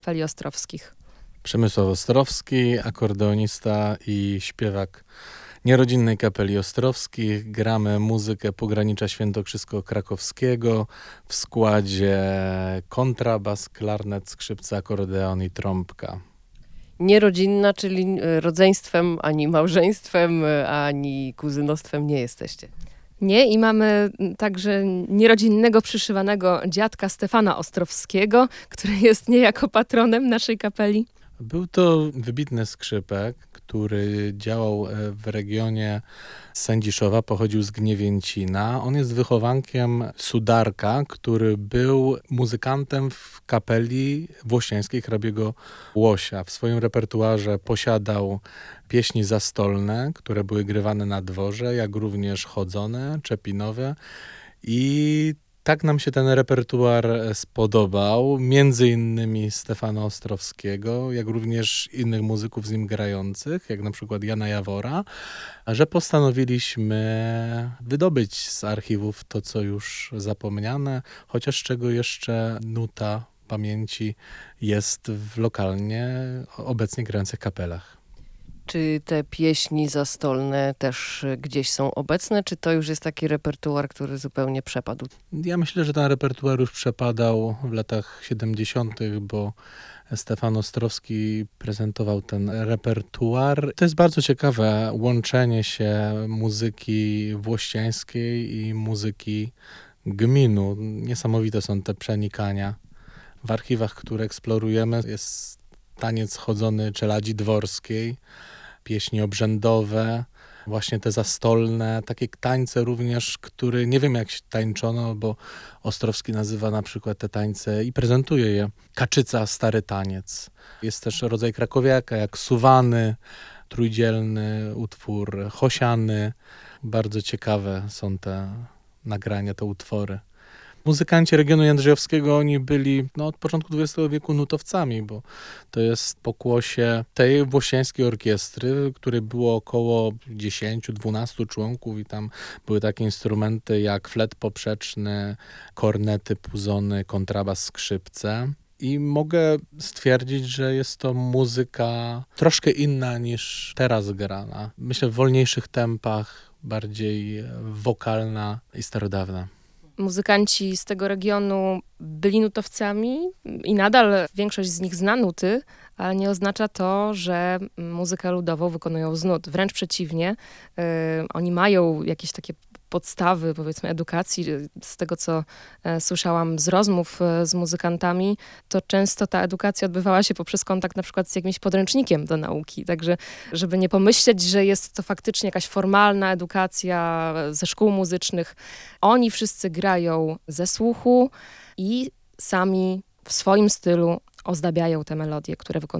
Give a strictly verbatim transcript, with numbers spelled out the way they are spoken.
Kapeli Ostrowskich. Przemysław Ostrowski, akordeonista i śpiewak Nierodzinnej Kapeli Ostrowskich. Gramy muzykę Pogranicza Świętokrzysko-Krakowskiego w składzie kontrabas, klarnet, skrzypce, akordeon i trąbka. Nierodzinna, czyli rodzeństwem, ani małżeństwem, ani kuzynostwem nie jesteście. Nie, i mamy także nierodzinnego, przyszywanego dziadka Stefana Ostrowskiego, który jest niejako patronem naszej kapeli. Był to wybitny skrzypek, który działał w regionie Sędziszowa, pochodził z Gniewięcina. On jest wychowankiem Sudarka, który był muzykantem w kapeli włościańskiej hrabiego Łosia. W swoim repertuarze posiadał pieśni zastolne, które były grywane na dworze, jak również chodzone, czepinowe i tak nam się ten repertuar spodobał, między innymi Stefana Ostrowskiego, jak również innych muzyków z nim grających, jak na przykład Jana Jawora, że postanowiliśmy wydobyć z archiwów to, co już zapomniane, chociaż czego jeszcze nuta pamięci jest w lokalnie obecnie grających kapelach. Czy te pieśni zastolne też gdzieś są obecne, czy to już jest taki repertuar, który zupełnie przepadł? Ja myślę, że ten repertuar już przepadał w latach siedemdziesiątych, bo Stefan Ostrowski prezentował ten repertuar. To jest bardzo ciekawe łączenie się muzyki włościańskiej i muzyki gminu. Niesamowite są te przenikania. W archiwach, które eksplorujemy, jest taniec chodzony czeladzi dworskiej, pieśni obrzędowe, właśnie te zastolne, takie tańce również, które nie wiem jak się tańczono, bo Ostrowski nazywa na przykład te tańce i prezentuje je kaczyca, stary taniec. Jest też rodzaj krakowiaka, jak suwany, trójdzielny utwór, chosiany. Bardzo ciekawe są te nagrania, te utwory. Muzykanci regionu jędrzejowskiego, oni byli no, od początku dwudziestego wieku nutowcami, bo to jest pokłosie tej włościańskiej orkiestry, której było około dziesięciu dwunastu członków i tam były takie instrumenty jak flet poprzeczny, kornety, puzony, kontrabas, skrzypce. I mogę stwierdzić, że jest to muzyka troszkę inna niż teraz grana. Myślę w wolniejszych tempach, bardziej wokalna i starodawna. Muzykanci z tego regionu byli nutowcami i nadal większość z nich zna nuty, ale nie oznacza to, że muzykę ludową wykonują z nut. Wręcz przeciwnie, yy, oni mają jakieś takie podstawy, powiedzmy, edukacji. Z tego, co e, słyszałam z rozmów e, z muzykantami, to często ta edukacja odbywała się poprzez kontakt na przykład z jakimś podręcznikiem do nauki. Także, żeby nie pomyśleć, że jest to faktycznie jakaś formalna edukacja ze szkół muzycznych. Oni wszyscy grają ze słuchu i sami w swoim stylu ozdabiają te melodie, które wykonują.